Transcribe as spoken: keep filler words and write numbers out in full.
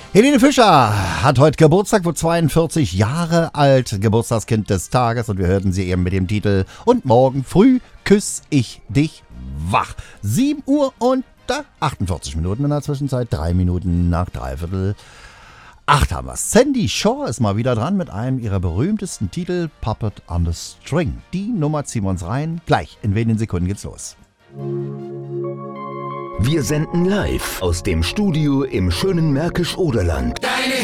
Helene Fischer hat heute Geburtstag, wird zweiundvierzig Jahre alt, Geburtstagskind des Tages, und wir hörten sie eben mit dem Titel Und morgen früh küss ich dich wach. sieben Uhr und achtundvierzig Minuten in der Zwischenzeit, drei Minuten nach dreiviertel acht haben wir es. Sandy Shaw ist mal wieder dran mit einem ihrer berühmtesten Titel, Puppet on the String. Die Nummer ziehen wir uns rein, gleich, in wenigen Sekunden geht's los. Wir senden live aus dem Studio im schönen Märkisch-Oderland.